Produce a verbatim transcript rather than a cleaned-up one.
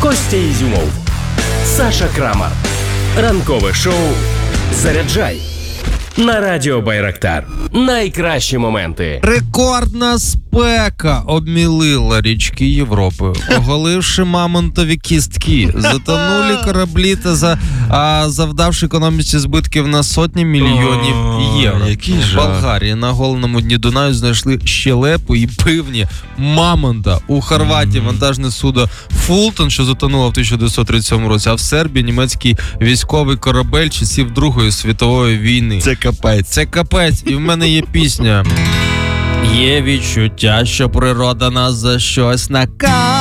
Костя Ізюмов, Саша Крамар. Ранкове шоу «Заряджай» на радіо Байрактар. Найкращі моменти. Рекордна спека обмілила річки Європи, оголивши мамонтові кістки. Затонули кораблі та за, а, завдавши економіці збитків на сотні мільйонів євро. Який В жах. Болгарії на голеному дні Дунаю знайшли щелепу і пивні мамонта. У Хорватії вантажне судно Фултон, що затонуло в тисяча дев'ятсот тридцять сьомому році, а в Сербії німецький військовий корабель часів Другої світової війни. Це капець. Це капець, і в мене є пісня. Є відчуття, що природа нас за щось накаже.